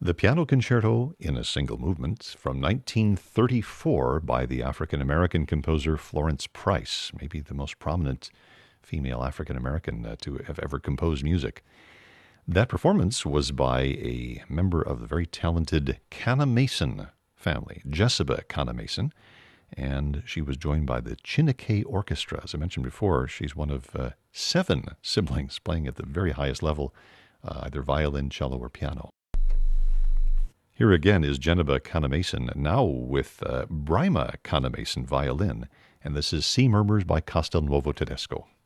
The Piano Concerto in a Single Movement from 1934 by the African-American composer Florence Price, maybe the most prominent female African-American to have ever composed music. That performance was by a member of the very talented Canna-Mason family, Jessica Canna-Mason, and she was joined by the Chineke Orchestra. As I mentioned before, she's one of 7 siblings playing at the very highest level, either violin, cello, or piano. Here again is Geneba Canna-Mason, now with Bryma Canna-Mason violin, and this is Sea Murmurs by Castelnuovo Tedesco.